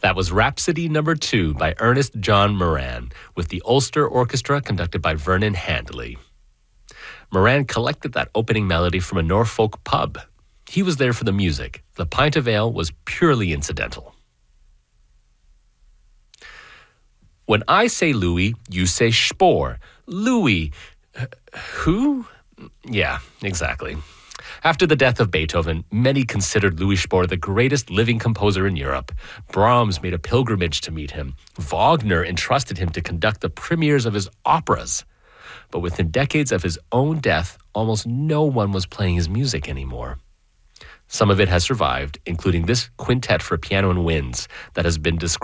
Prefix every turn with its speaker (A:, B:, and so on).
A: That was Rhapsody No. 2 by Ernest John Moran with the Ulster Orchestra conducted by Vernon Handley. Moran collected that opening melody from a Norfolk pub. He was there for the music. The pint of ale was purely incidental. When I say Louis, you say Spohr. Louis. Who? Yeah, exactly. After the death of Beethoven, many considered Louis Spohr the greatest living composer in Europe. Brahms made a pilgrimage to meet him. Wagner entrusted him to conduct the premieres of his operas. But within decades of his own death, almost no one was playing his music anymore. Some of it has survived, including this quintet for piano and winds that has been described